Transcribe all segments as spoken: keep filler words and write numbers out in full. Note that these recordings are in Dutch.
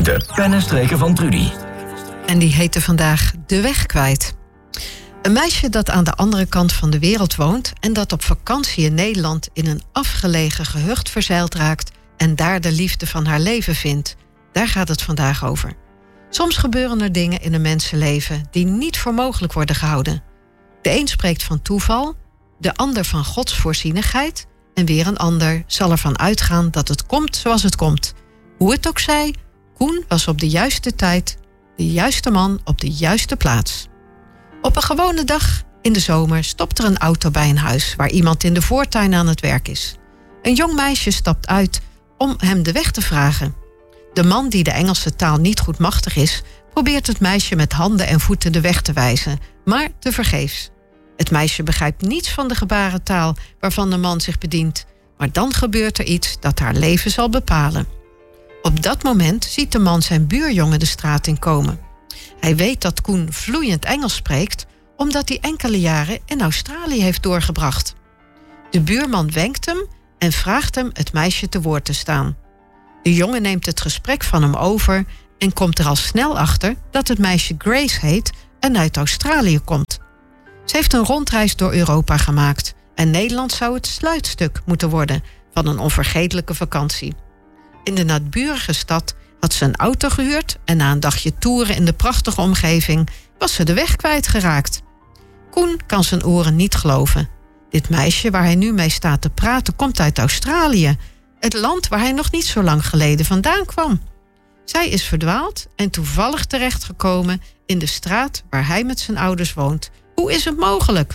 De pennenstreker van Trudy. En die heette vandaag De Weg kwijt. Een meisje dat aan de andere kant van de wereld woont en dat op vakantie in Nederland in een afgelegen gehucht verzeild raakt en daar de liefde van haar leven vindt. Daar gaat het vandaag over. Soms gebeuren er dingen in een mensenleven die niet voor mogelijk worden gehouden. De een spreekt van toeval, de ander van Gods voorzienigheid en weer een ander zal ervan uitgaan dat het komt zoals het komt. Hoe het ook zij, Koen was op de juiste tijd, de juiste man op de juiste plaats. Op een gewone dag in de zomer stopt er een auto bij een huis waar iemand in de voortuin aan het werk is. Een jong meisje stapt uit om hem de weg te vragen. De man, die de Engelse taal niet goed machtig is, probeert het meisje met handen en voeten de weg te wijzen, maar tevergeefs. Het meisje begrijpt niets van de gebarentaal waarvan de man zich bedient, maar dan gebeurt er iets dat haar leven zal bepalen. Op dat moment ziet de man zijn buurjongen de straat in komen. Hij weet dat Koen vloeiend Engels spreekt, omdat hij enkele jaren in Australië heeft doorgebracht. De buurman wenkt hem en vraagt hem het meisje te woord te staan. De jongen neemt het gesprek van hem over en komt er al snel achter dat het meisje Grace heet en uit Australië komt. Ze heeft een rondreis door Europa gemaakt en Nederland zou het sluitstuk moeten worden van een onvergetelijke vakantie. In de naburige stad had ze een auto gehuurd en na een dagje toeren in de prachtige omgeving was ze de weg kwijtgeraakt. Koen kan zijn oren niet geloven. Dit meisje waar hij nu mee staat te praten komt uit Australië, het land waar hij nog niet zo lang geleden vandaan kwam. Zij is verdwaald en toevallig terechtgekomen in de straat waar hij met zijn ouders woont. Hoe is het mogelijk?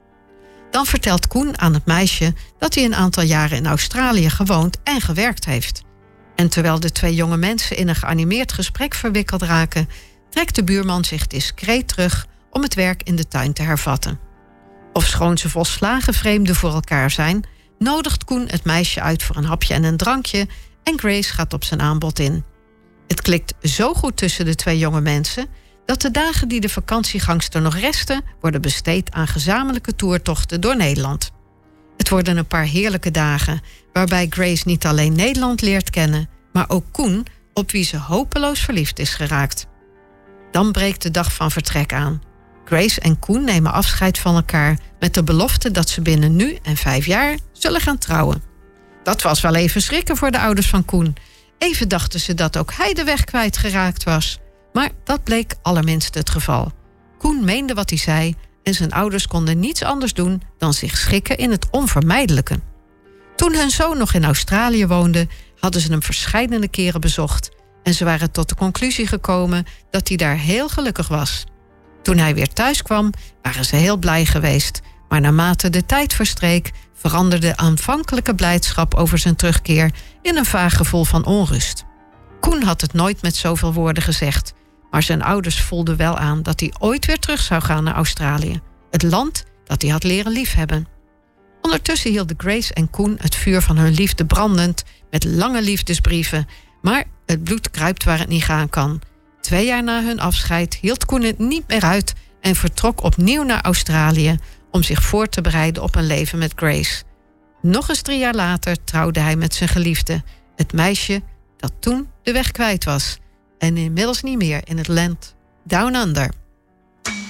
Dan vertelt Koen aan het meisje dat hij een aantal jaren in Australië gewoond en gewerkt heeft. En terwijl de twee jonge mensen in een geanimeerd gesprek verwikkeld raken, trekt de buurman zich discreet terug om het werk in de tuin te hervatten. Ofschoon ze volslagen vreemden voor elkaar zijn, nodigt Koen het meisje uit voor een hapje en een drankje en Grace gaat op zijn aanbod in. Het klikt zo goed tussen de twee jonge mensen dat de dagen die de vakantiegangster nog resten worden besteed aan gezamenlijke toertochten door Nederland. Het worden een paar heerlijke dagen waarbij Grace niet alleen Nederland leert kennen, maar ook Koen, op wie ze hopeloos verliefd is geraakt. Dan breekt de dag van vertrek aan. Grace en Koen nemen afscheid van elkaar met de belofte dat ze binnen nu en vijf jaar zullen gaan trouwen. Dat was wel even schrikken voor de ouders van Koen. Even dachten ze dat ook hij de weg kwijtgeraakt was. Maar dat bleek allerminst het geval. Koen meende wat hij zei en zijn ouders konden niets anders doen dan zich schikken in het onvermijdelijke. Toen hun zoon nog in Australië woonde, hadden ze hem verscheidene keren bezocht en ze waren tot de conclusie gekomen dat hij daar heel gelukkig was. Toen hij weer thuis kwam, waren ze heel blij geweest, maar naarmate de tijd verstreek, veranderde aanvankelijke blijdschap over zijn terugkeer in een vaag gevoel van onrust. Koen had het nooit met zoveel woorden gezegd, maar zijn ouders voelden wel aan dat hij ooit weer terug zou gaan naar Australië, het land dat hij had leren liefhebben. Ondertussen hielden Grace en Koen het vuur van hun liefde brandend met lange liefdesbrieven, maar het bloed kruipt waar het niet gaan kan. Twee jaar na hun afscheid hield Koen het niet meer uit en vertrok opnieuw naar Australië om zich voor te bereiden op een leven met Grace. Nog eens drie jaar later trouwde hij met zijn geliefde, het meisje dat toen de weg kwijt was en inmiddels niet meer in het land Down Under.